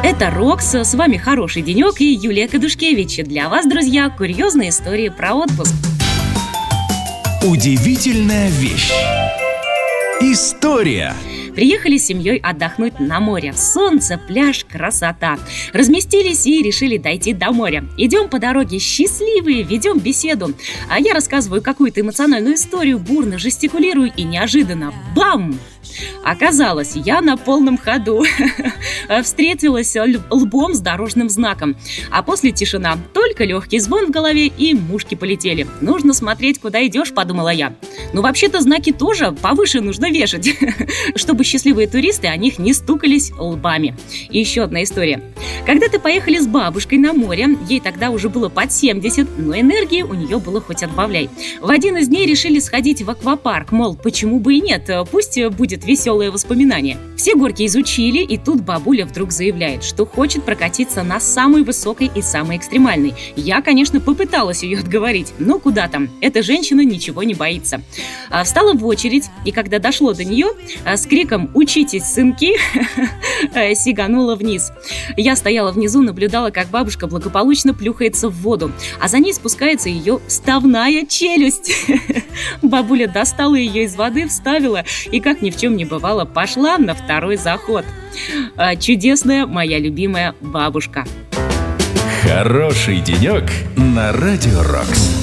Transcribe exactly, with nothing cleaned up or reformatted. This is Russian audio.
Это Рокс, с вами хороший денек и Юлия Кадушкевич. Для вас, друзья, курьезные истории про отпуск. Удивительная вещь. История. Приехали с семьей отдохнуть на море. Солнце, пляж, красота. Разместились и решили дойти до моря. Идем по дороге счастливые, ведем беседу. А я рассказываю какую-то эмоциональную историю, бурно жестикулирую и неожиданно бам! Оказалось, я на полном ходу встретилась лбом с дорожным знаком. А после тишина, только легкий звон в голове и мушки полетели. Нужно смотреть, куда идешь, подумала я. Ну, вообще-то знаки тоже повыше нужно вешать, чтобы счастливые туристы о них не стукались лбами. И еще одна история. Когда-то поехали с бабушкой на море, ей тогда уже было под семьдесят, но энергии у нее было хоть отбавляй. В один из дней решили сходить в аквапарк, мол, почему бы и нет, пусть будет веселое воспоминание. Все горки изучили, и тут бабуля вдруг заявляет, что хочет прокатиться на самой высокой и самой экстремальной. Я, конечно, попыталась ее отговорить, но куда там, эта женщина ничего не боится. А, встала в очередь, и когда дошло до нее, а, с криком «Учитесь, сынки!» сиганула вниз. Я стояла внизу, наблюдала, как бабушка благополучно плюхается в воду, а за ней спускается ее вставная челюсть. Бабуля достала ее из воды, вставила и, как ни в чем не бывало, пошла на второй заход. Чудесная моя любимая бабушка. Хороший денек на Радио Рокс.